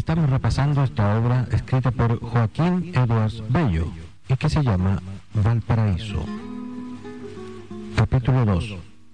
Estamos repasando esta obra escrita por Joaquín Edwards Bello y que se llama Valparaíso. Capítulo 2.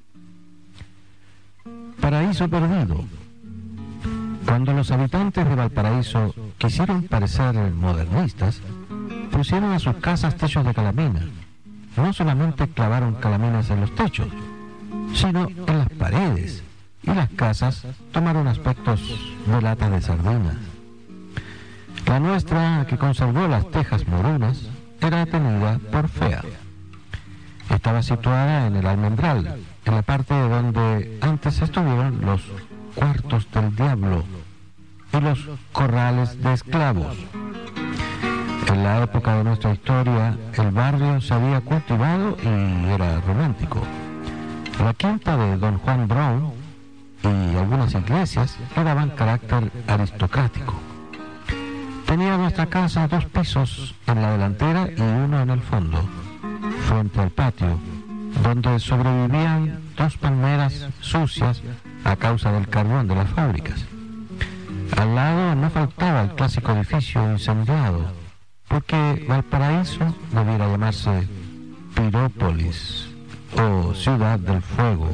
Paraíso perdido. Cuando los habitantes de Valparaíso quisieron parecer modernistas, pusieron a sus casas techos de calamina. No solamente clavaron calaminas en los techos, sino en las paredes, y las casas tomaron aspectos de lata de sardinas. La nuestra, que conservó las tejas morunas, era tenida por fea. Estaba situada en el Almendral, en la parte donde antes estuvieron los cuartos del diablo y los corrales de esclavos. En la época de nuestra historia, el barrio se había cultivado y era romántico. La quinta de Don Juan Brown y algunas iglesias le daban carácter aristocrático. Tenía nuestra casa 2 pisos en la delantera y uno en el fondo, frente al patio, donde sobrevivían 2 palmeras sucias a causa del carbón de las fábricas. Al lado no faltaba el clásico edificio incendiado, porque Valparaíso debiera llamarse Pirópolis o Ciudad del Fuego.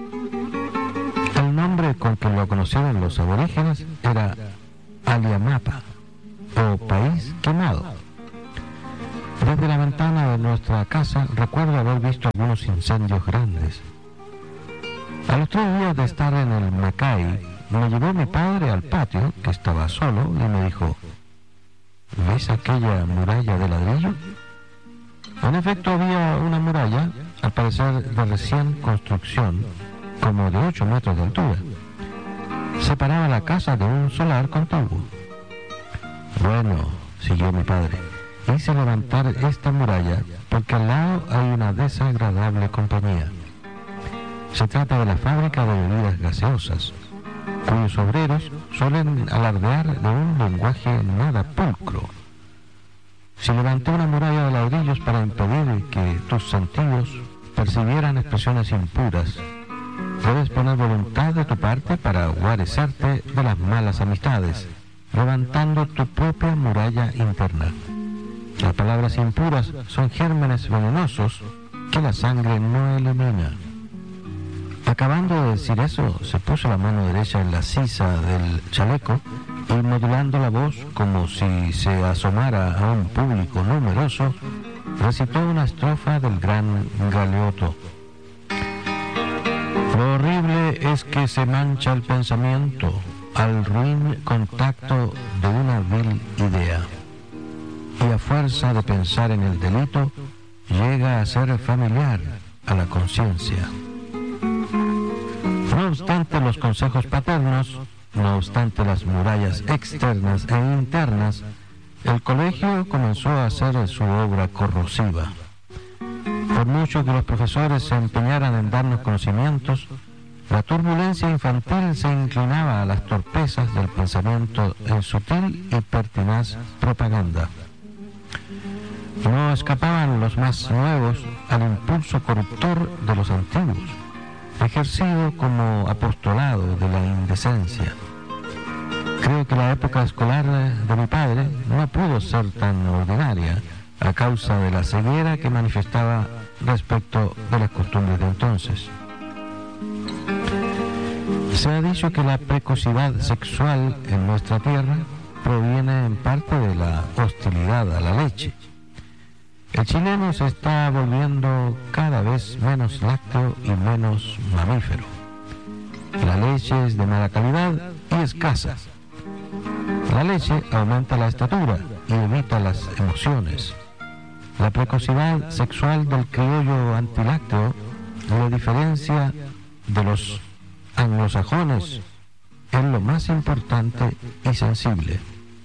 El nombre con que lo conocieron los aborígenes era Aliamapa, o País Quemado. Desde la ventana de nuestra casa recuerdo haber visto algunos incendios grandes. A los 3 días de estar en el Macay, me llevó mi padre al patio, que estaba solo, y me dijo: ¿ves aquella muralla de ladrillo? En efecto había una muralla, al parecer de recién construcción, como de 8 metros de altura. Separaba la casa de un solar contiguo. Bueno, siguió mi padre, hice levantar esta muralla porque al lado hay una desagradable compañía. Se trata de la fábrica de bebidas gaseosas, cuyos obreros suelen alardear de un lenguaje nada pulcro. Si levanté una muralla de ladrillos para impedir que tus sentidos percibieran expresiones impuras, debes poner voluntad de tu parte para guarecerte de las malas amistades, levantando tu propia muralla interna. Las palabras impuras son gérmenes venenosos que la sangre no elimina. Acabando de decir eso, se puso la mano derecha en la sisa del chaleco y, modulando la voz como si se asomara a un público numeroso, recitó una estrofa del gran Galeotto. Lo horrible es que se mancha el pensamiento al ruin contacto de una vil idea, y a fuerza de pensar en el delito, llega a ser familiar a la conciencia. No obstante los consejos paternos, no obstante las murallas externas e internas, el colegio comenzó a hacer su obra corrosiva. Por mucho que los profesores se empeñaran en darnos conocimientos, la turbulencia infantil se inclinaba a las torpezas del pensamiento en sutil y pertinaz propaganda. No escapaban los más nuevos al impulso corruptor de los antiguos, ejercido como apostolado de la indecencia. Creo que la época escolar de mi padre no pudo ser tan ordinaria a causa de la ceguera que manifestaba respecto de las costumbres de entonces. Se ha dicho que la precocidad sexual en nuestra tierra proviene en parte de la hostilidad a la leche. El chileno se está volviendo cada vez menos lácteo y menos mamífero. La leche es de mala calidad y escasa. La leche aumenta la estatura y evita las emociones. La precocidad sexual del criollo antilácteo lo diferencia de los anglosajones en lo más importante y sensible.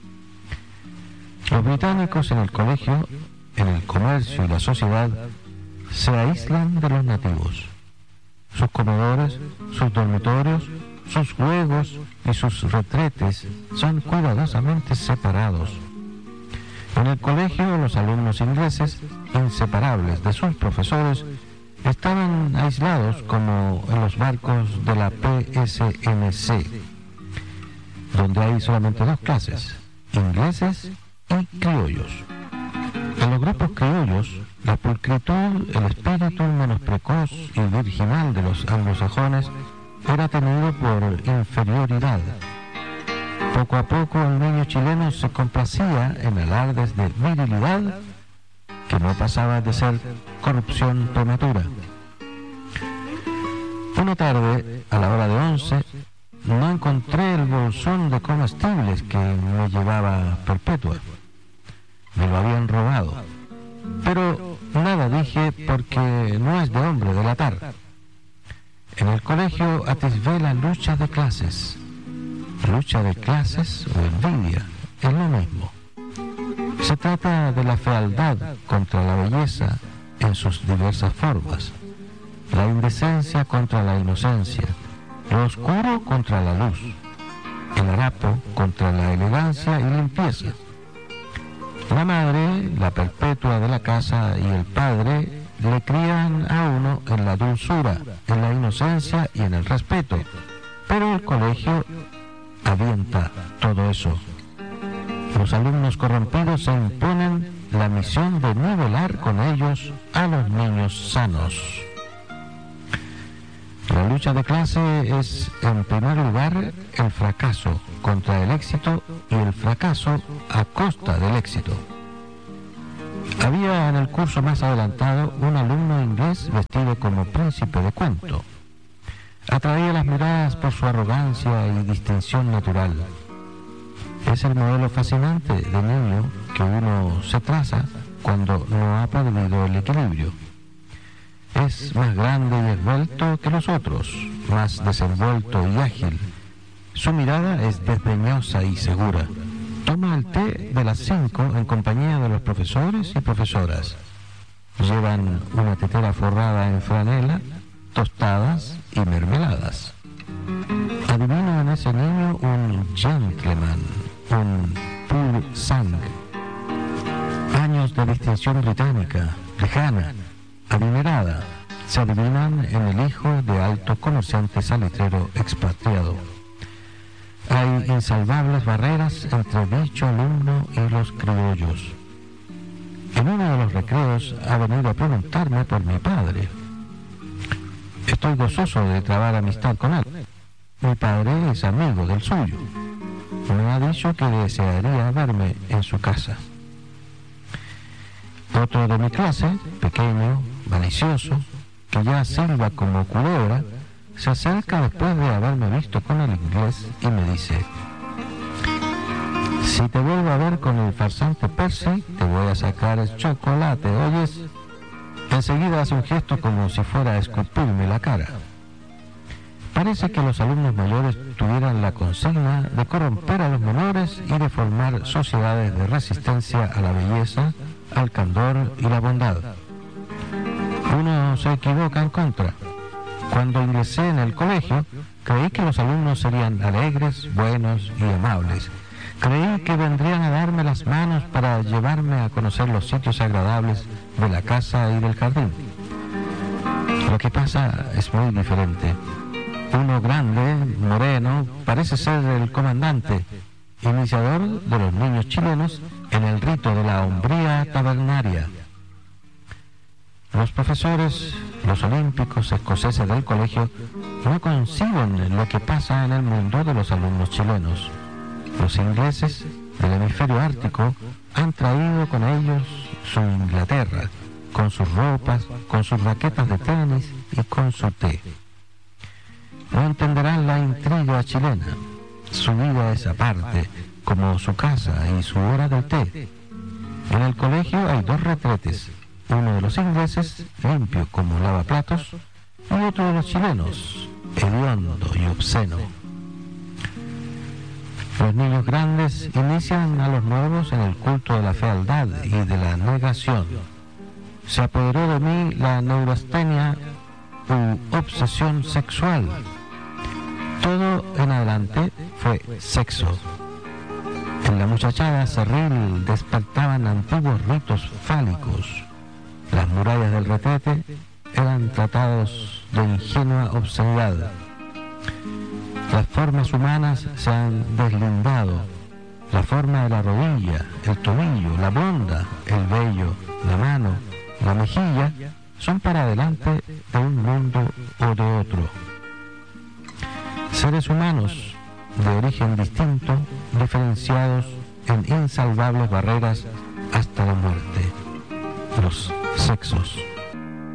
Los británicos en el colegio, en el comercio y la sociedad se aíslan de los nativos. Sus comedores, sus dormitorios, sus juegos y sus retretes son cuidadosamente separados. En el colegio, los alumnos ingleses, inseparables de sus profesores, estaban aislados como en los barcos de la PSNC. donde hay solamente dos clases, ingleses y criollos. En los grupos criollos, la pulcritud, el espíritu menos precoz y virginal de los anglosajones era tenido por inferioridad. Poco a poco el niño chileno se complacía en alardes de virilidad que no pasaba de ser corrupción prematura. Una tarde, a la hora de 11, no encontré el bolsón de comestibles que me llevaba Perpetua. Me lo habían robado. Pero nada dije porque no es de hombre delatar. En el colegio atisbé la lucha de clases. Lucha de clases o envidia es lo mismo. Se trata de la fealdad contra la belleza en sus diversas formas, la indecencia contra la inocencia, lo oscuro contra la luz, el harapo contra la elegancia y limpieza. La madre, la Perpetua de la casa, y el padre le crían a uno en la dulzura, en la inocencia y en el respeto, pero el colegio avienta todo eso. Los alumnos corrompidos se imponen la misión de nivelar con ellos a los niños sanos. La lucha de clase es, en primer lugar, el fracaso contra el éxito y el fracaso a costa del éxito. Había en el curso más adelantado un alumno inglés vestido como príncipe de cuento. Atraía las miradas por su arrogancia y distinción natural. Es el modelo fascinante de niño que uno se traza cuando no ha perdido el equilibrio. Es más grande y esbelto que los otros, más desenvuelto y ágil. Su mirada es desdeñosa y segura. Toma el té de las 5 en compañía de los profesores y profesoras. Llevan una tetera forrada en franela, tostadas y mermeladas. Adivino en ese niño un gentleman, un pur sang. Años de distinción británica, lejana, adinerada, se adivinan en el hijo de alto comerciante salitrero expatriado. Hay insalvables barreras entre dicho alumno y los criollos. En uno de los recreos ha venido a preguntarme por mi padre. Estoy gozoso de trabar amistad con él. Mi padre es amigo del suyo. Me ha dicho que desearía verme en su casa. Otro de mi clase, pequeño, malicioso, que ya silba como culebra, se acerca después de haberme visto con el inglés y me dice: si te vuelvo a ver con el farsante Percy, te voy a sacar el chocolate, ¿oyes? Enseguida hace un gesto como si fuera a escupirme la cara. Parece que los alumnos mayores tuvieran la consigna de corromper a los menores y de formar sociedades de resistencia a la belleza, al candor y la bondad. Uno se equivoca en contra. Cuando ingresé en el colegio, creí que los alumnos serían alegres, buenos y amables. Creí que vendrían a darme las manos para llevarme a conocer los sitios agradables de la casa y del jardín. Lo que pasa es muy diferente. Uno grande, moreno, parece ser el comandante, iniciador de los niños chilenos en el rito de la hombría tabernaria. Los profesores, los olímpicos escoceses del colegio, no conciben lo que pasa en el mundo de los alumnos chilenos. Los ingleses del hemisferio ártico han traído con ellos su Inglaterra, con sus ropas, con sus raquetas de tenis y con su té. No entenderán la intriga chilena. Su vida es aparte, como su casa y su hora del té. En el colegio hay dos retretes, uno de los ingleses, limpio como lavaplatos, y otro de los chilenos, hediondo y obsceno. Los niños grandes inician a los nuevos en el culto de la fealdad y de la negación. Se apoderó de mí la neurastenia u obsesión sexual. Todo en adelante fue sexo. En la muchachada cerril despertaban antiguos ritos fálicos. Las murallas del retrete eran tratados de ingenua obscenidad. Las formas humanas se han deslindado. La forma de la rodilla, el tobillo, la blonda, el vello, la mano, la mejilla, son para adelante de un mundo o de otro. Seres humanos de origen distinto, diferenciados en insalvables barreras hasta la muerte. Los sexos.